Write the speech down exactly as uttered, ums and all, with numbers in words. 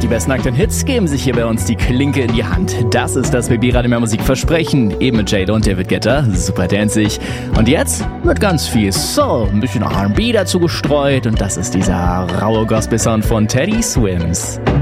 besten aktuellen Hits geben sich hier bei uns die Klinke in die Hand. Das ist das Baby Radio Mehr Musik Versprechen. Eben mit Jada und David Guetta. Super danzig. Und jetzt wird ganz viel Soul, ein bisschen R and B dazu gestreut. Und das ist dieser raue Gospel-Sound von Teddy Swims.